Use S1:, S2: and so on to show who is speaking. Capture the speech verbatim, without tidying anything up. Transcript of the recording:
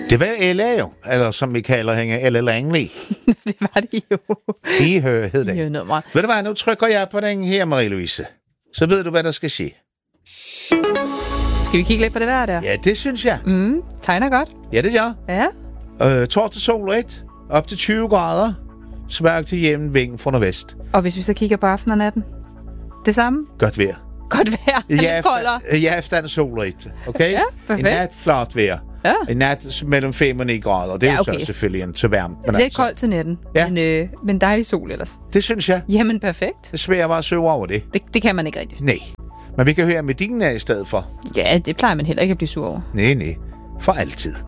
S1: Det var L A jo, eller som vi kalder hende, L L Langley.
S2: Det var det jo.
S1: Ihø hed det.
S2: Jo, noget meget.
S1: Ved du hvad, nu trykker jeg på den her, Marie-Louise. Så ved du, hvad der skal ske.
S2: Skal vi kigge lidt på det vejr der?
S1: Ja, det synes jeg.
S2: Mm, tegner godt.
S1: Ja, det gør.
S2: Ja.
S1: Øh, torsdag solrigt, op til tyve grader. Svag til jævn vind fra nordvest.
S2: Og hvis vi så kigger på aftenen og natten? Det samme?
S1: Godt vejr.
S2: Godt vejr.
S1: I
S2: Lidt koldere.
S1: aften, I aften solrigt. Okay?
S2: Ja, perfekt.
S1: I nat klart vejr.
S2: Ja.
S1: I nat mellem fem og ni grader. Det er
S2: Ja,
S1: jo
S2: okay.
S1: så selvfølgelig ikke så varmt. Men
S2: Lidt
S1: altså,
S2: koldt til natten.
S1: Ja.
S2: Men, øh, men dejlig sol ellers.
S1: det synes jeg.
S2: Jamen, perfekt.
S1: Det sværer bare at søge over det.
S2: Det, det kan man ikke rigtigt.
S1: Nej. Men vi kan høre med dine i stedet for.
S2: Ja, det plejer man heller ikke at blive sur over.
S1: Nej, nej. For altid.